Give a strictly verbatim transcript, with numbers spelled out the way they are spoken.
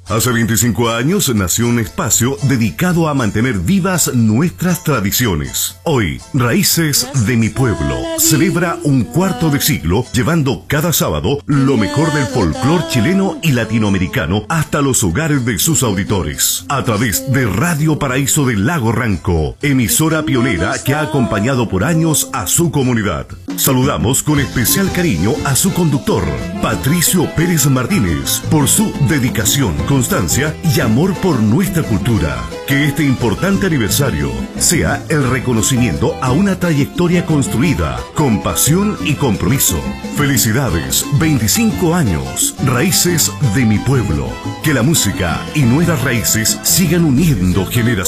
Hace veinticinco años nació un espacio dedicado a mantener vivas nuestras tradiciones. Hoy, Raíces de mi Pueblo celebra un cuarto de siglo, llevando cada sábado lo mejor del folclore chileno y latinoamericano hasta los hogares de sus auditores. A través de Radio Paraíso del Lago Ranco, emisora pionera que ha acompañado por años a su comunidad. Saludamos con especial cariño a su conductor, Patricio Pérez Martínez, por su dedicación, constancia y amor por nuestra cultura. Que este importante aniversario sea el reconocimiento a una trayectoria construida con pasión y compromiso. Felicidades, veinticinco años, Raíces de mi Pueblo. Que la música y nuestras raíces sigan uniendo generaciones.